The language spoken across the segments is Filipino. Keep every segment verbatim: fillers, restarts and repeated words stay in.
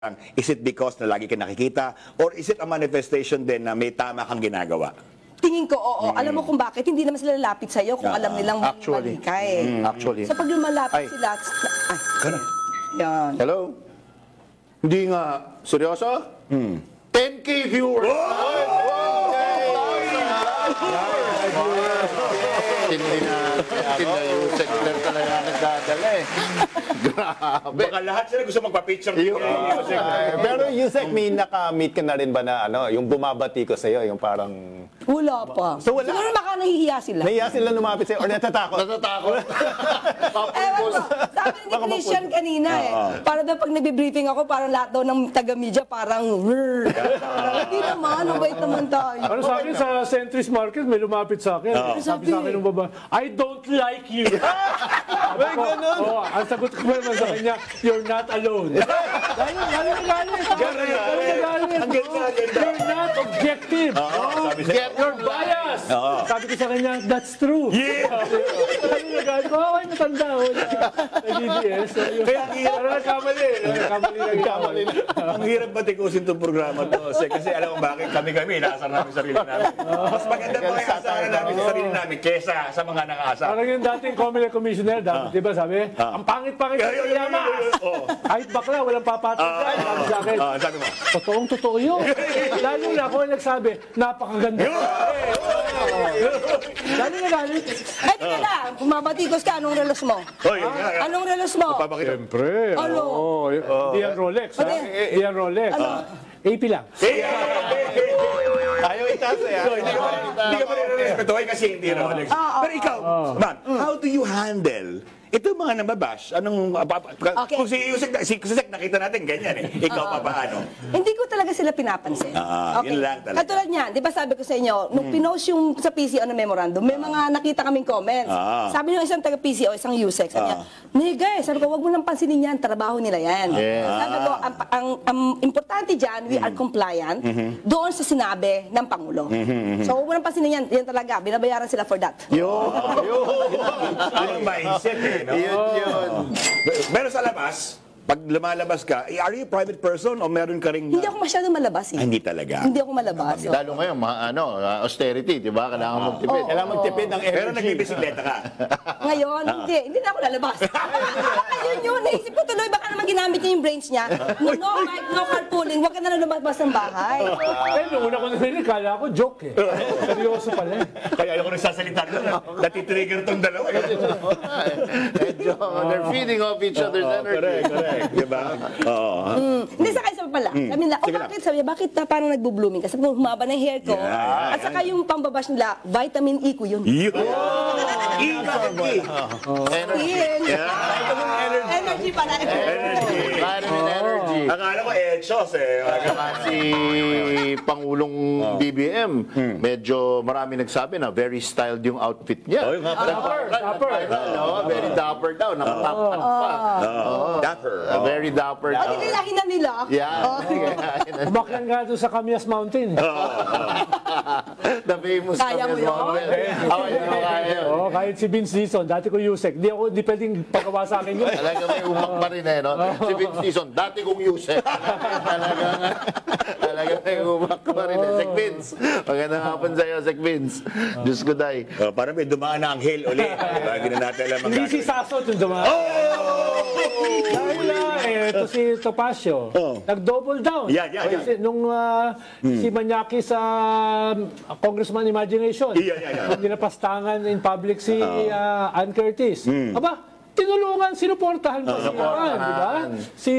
Is it because na lagi ka nakikita or is it a manifestation din na may tama kang ginagawa? Tingin ko, oo. Alam mo kung bakit? Hindi naman sila lalapit sa'yo kung Ah, alam nilang actually. mali ka eh. Mm, actually. So pag lumalapit Ay. sila, ay, Ganun. yan. Hello? Hindi nga. Seryoso? Hmm. ten K viewers! Hindi na, hindi na yung sector talaga nagdadala eh. Grabe. Baka lahat sila gusto magpa-picture. Ay, pero Yusek, may naka-meet ka na rin ba na ano, yung bumabati ko sa'yo, yung parang... Wala pa. So wala. Siguro baka nahihiya sila. Nahiya sila lumapit sa'yo or natatakot? Natatakot. Ewan ko, sabi ni Christian kanina eh. Para daw pag nagbe-briefing ako, parang lahat daw ng taga-media parang rrrr. Hindi naman, ang bait naman tayo. Ano sa akin, sa Centris Market, may lumapit sa akin. Sabi sa akin ng baba, I don't like you. May ganun. Oh, ang sagot ko naman sa kanya, you're not alone. Dahil galing na galing. Galing na galing. Ang ganda, ang ganda. You're not objective. Sabi sa'yo. You're biased. Sabi ko sa kanya, that's true. Yeah! Galing na galing. Oh, ay, natanda. oh, Sa D B S. Kaya ang hirap. Pero nagkamali. Nagkamali na nagkamali. Ang hirap batikusin itong programa to. Kasi, kasi alam mo bakit kami-kami, inaasar namin sarili namin. Mas maganda pa kaya asaran namin sa sarili namin kesa sa mga nakaasar. Parang yung dating Comelec Commissioner, dati, di ba sabi, ang pangit-pangit Yeah, ng yeah, yeah, yeah, yamas. yeah, yeah. Oo. Kahit bakla, walang papatid dyan. Sabi sa akin, Ah, sabi mo. totoong totoo yun. Lalo na ako yung nagsabi, napakaganda. Lalo na galit. Eh, tika na, bumabatikos ka, anong relos mo? Hoy, yun nga. Anong relos mo? Papakita. Siyempre. Ano? Oo. Hindi yan Rolex. ha? Ano yan? Hindi yan Rolex. A P lang. Ayaw itaas eh. So, hindi ka pa hindi ka pa rin respetuhin kasi hindi Rolex. Pero ikaw, ma'am, how do you handle ito mga nambabash? Anong, uh, pa- pa- Okay. kung si Yusek, si Yusek nakita natin ganyan eh. Ikaw pa paano? Hindi ko talaga sila pinapansin. Ah, yun lang talaga. Katulad niyan, di ba sabi ko sa inyo, nung pinost yung sa P C O na memorandum, may mga nakita kaming comments. Ah. Sabi nung isang taga-P C O, isang U S E C, sabi niya, Nigay, sabi ko, wag mo nang pansinin yan, trabaho nila yan. Sabi ko, ang, ang, ang importante dyan, we are compliant doon sa sinabi ng Pangulo. So, wag mo nang pansinin yan, yan talaga, binabayaran sila for that. Yun. Yun ang mindset eh. No? Yun, yun. Pero sa labas, pag lumalabas ka, eh, are you a private person o meron ka ring... Hindi ako masyado malabas eh. Ah, hindi talaga. Hindi ako malabas. so. Lalo ngayon, mga ano, uh, austerity, di ba? Kailangan magtipid. Kailangan magtipid ng energy. Pero nagbibisikleta ka. Ngayon, hindi. Hindi na ako lalabas. yun yun. Naisip ko tuloy, baka naman ginamit niya yung brains niya. No, no, bike, no carpooling. Huwag ka na lang lumabas ng bahay. Eh, noong una ko narinig, kala ko joke eh. Seryoso pala eh. Kaya ayoko nagsasalita doon. Natitrigger tong dalawa. eh. Medyo, they're feeding off each other's energy. Correct, correct. Diba? Oo. Mm. Hindi, saka isa pa pala. Sabi nila, oh, Sige bakit? Sabi niya, bakit na parang nagbo-blooming ka? Sabi ko, humaba na yung hair ko. Yeah, At saka yung pambabash nila, vitamin E ko yun. Yun. E, bakit E? Energy. Energy. Energy pala. Energy. Vitamin energy. Akala ko Edsos eh. Saka si Pangulong B B M, medyo marami nagsabi na very styled yung outfit niya. Oh, yung nga pala. Dapper, dapper. No, very dapper daw, nakatap pa. Oo. Dapper. Uh, very dapper O, daw. nilahin na nila. Yeah. Umakyat nga doon sa Camias Mountain. The famous Kaya mo Camel yun? Mountain. Ako, hindi ko kaya yun. Oo, kahit si Vince Dizon, dati ko Yusek. Di ako, di pwedeng pagawa sa akin yun. Talaga may umak pa rin eh, no? Si Vince Dizon, dati kong Yusek. Talaga nga. Talaga may umak pa rin eh. Sek Vince. Magandang hapon sa'yo, Sek Vince. Diyos ko, day. Oh, parang may dumaan na anghel uli. Diba? Hindi na natin alam ang Hindi si gagawin. Sasot yung dumaan. Dahil na, eh, ito si Topacio. Oh. Nag-double down. Yeah, yeah, yeah. Kasi nung ah, si Manyaki sa ah, Congressman Imagination, Yeah, yeah, yeah. nung dinapastangan in public si ah, Ann Curtis. Aba, tinulungan, sinuportahan ko si Ann, di ba? Si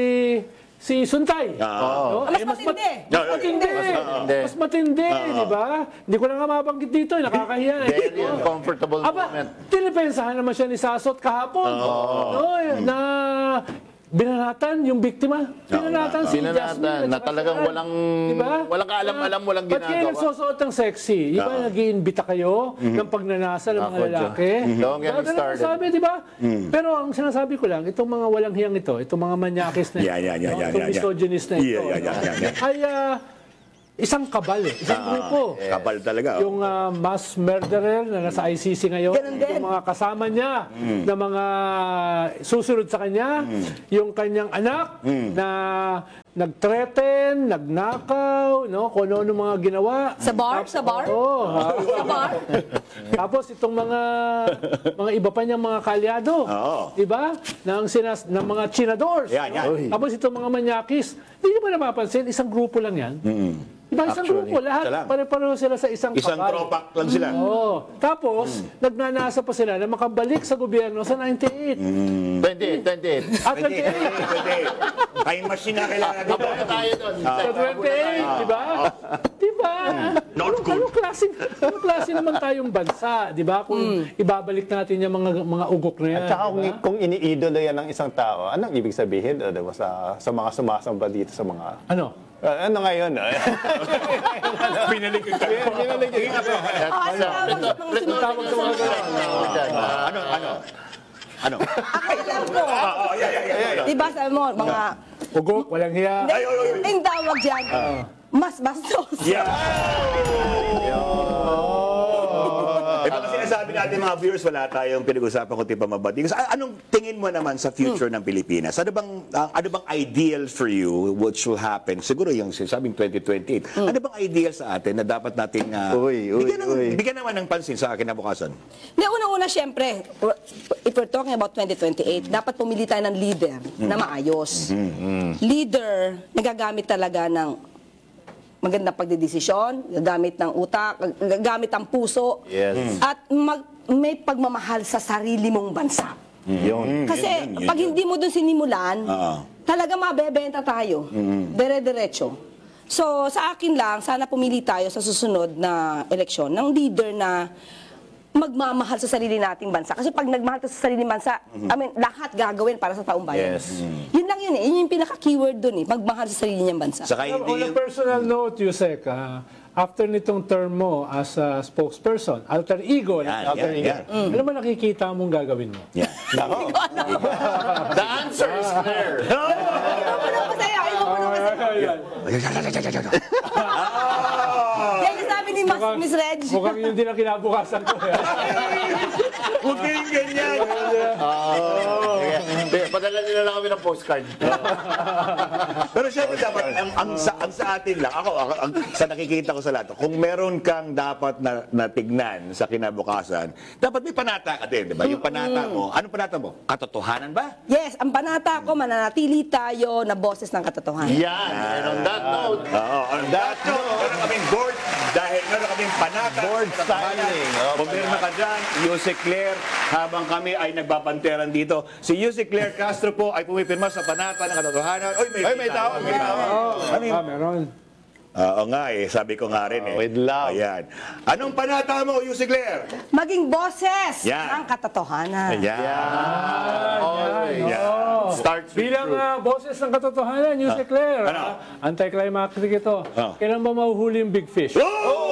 si Suntay. No? Mas Eh, matindi. Mas matindi. matindi. Mas matindi, di ba? Hindi ko na nga mabanggit dito, eh, nakakahiya. eh. Very uncomfortable Aba, moment. tinipensahan naman siya ni Sasot kahapon. No, eh, na binanatan yung biktima. Binanatan si Binanatan, Jasmine. at na saka talagang si Ann. walang- Diba? walang kaalam-alam, walang Ba't kayo ginagawa? nagsusuot ng sexy? Di ba nag-iimbita kayo ng pagnanasa ng mga Ako, lalaki? Don't get me Ganun ang started. sabi, di ba? Pero ang sinasabi ko lang, itong mga walang hiyang ito, itong mga manyakis na ito, Yeah, yeah, yeah, no? yeah, itong yeah, yeah. misogynist na ito, Yeah, yeah, yeah, no? yeah, yeah. ay ah, isang kabal eh, isang grupo. Kapal talaga. oh. Yung ah, mass murderer na nasa I C C ngayon, Ganun din. yung mga kasama niya na mga susunod sa kanya, yung kanyang anak na nag-threaten, nagnakaw, no, kung ano mga ginawa. Sa bar? Sa bar? Oo. ha? Sa bar? Tapos itong mga mga iba pa niyang mga kalyado, Oo. di ba? Ng sinas ng mga chinadors. Yan, yan. no? Tapos itong mga manyakis, hindi niyo ba napapansin, isang grupo lang yan? Diba, isang Actually, grupo, lahat, isa lang. pare-pareho sila sa isang Isang kabal. tropak lang sila. Oo. Tapos, nagnanasa pa sila na makabalik sa gobyerno sa ninety-eight. twenty-eight, twenty-eight. At Pwede, twenty-eight. pwede. Time machine na kailangan dito. Mabuhay tayo doon. Sa twenty-eight, di ba? Di ba? Not Anong- good. Anong klase, anong klase naman tayong bansa, di ba? Kung ibabalik natin yung mga mga ugok na yan. At saka di kung, ba? kung iniidolo yan ng isang tao, anong ibig sabihin o, diba, sa, sa mga sumasamba dito sa mga... Ano? Ah, ano ngayon? ah? Pinalik yung tanong. Pinalik yung Ah, tawag sa mga sumunod. Tawag sa mga ganun. Ano, ano? Ano? Ako alam ko. Oo, yeah, yeah, yeah, yeah. Diba sabi mo, mga... Ugok, walang hiya. Hindi, yung tawag dyan, mas bastos. Yeah. Eh, baka sinasabi natin mga viewers, wala tayong pinag-usapan kundi pamabati. Kasi a- anong tingin mo naman sa future ng Pilipinas? Ano bang, ang- ano bang ideal for you which will happen? Siguro yung sinasabing twenty twenty-eight. Ano bang ideal sa atin na dapat natin uh, Uy, uy, bigyan, ng, uy. bigyan naman ng pansin sa kinabukasan? Hindi, unang-una, syempre, if we're talking about twenty twenty-eight, dapat pumili tayo ng leader na maayos. Leader, nagagamit talaga ng magandang pagdedesisyon, gagamit ng utak, gagamit ng puso, Yes. at mag, may pagmamahal sa sarili mong bansa. Yun. Kasi yun, yun, pag yun. hindi mo doon sinimulan, Oo. talaga mabebenta tayo. Dire-diretso. So, sa akin lang, sana pumili tayo sa susunod na eleksyon ng leader na magmamahal sa sarili nating bansa. Kasi pag nagmahal ka sa sarili bansa, I mean, lahat gagawin para sa taong bayan. Yes. Yun lang yun eh. Yun yung pinaka-keyword dun eh. Magmahal sa sarili niyang bansa. Saka On hindi a yung... personal note, Yusek, ah, after nitong term mo as a spokesperson, alter ego, Yan, alter yan, ego, yan. ano ba nakikita mong gagawin mo? Yeah. The answer is clear. Ikaw mo naman sa'yo. Ikaw mo naman sa'yo. Yan yung sabi ni Mas, Miss Reg. Mukhang yun din ang kinabukasan ko. eh. Huwag kayong ganyan. Sige, padala nila lang kami ng postcard. Pero syempre dapat, ang, ang, sa, ang sa atin lang, ako, ako ang, sa nakikita ko sa lahat, kung meron kang dapat na, natignan sa kinabukasan, dapat may panata ka din, di ba? Yung panata mo, ano panata mo? Katotohanan ba? Yes, ang panata ko, mananatili tayo na boses ng katotohanan. Yan. And on that note, Oo, on that note, meron kaming board, dahil meron kaming panata. Board signing. Oh, Pumirma ka dyan, Yusek Claire, habang kami ay nagbabanteran dito. Si Yusek Claire Castro po ay pumipirma sa panata ng katotohanan. Oy, may, Ay, may tawag, may tawag. Ano yun? Ah, meron. Oo nga eh, sabi ko nga rin eh. with love. Ayan. Anong panata mo, Yusek Claire? Maging boses Yan. ng katotohanan. Ayan. always. Ayan. Starts with Bilang truth. ah, boses ng katotohanan, Yusek Claire, Ano? ah, anti-climactic ito. Ah. Kailan ba mahuhuli yung big fish? Oh!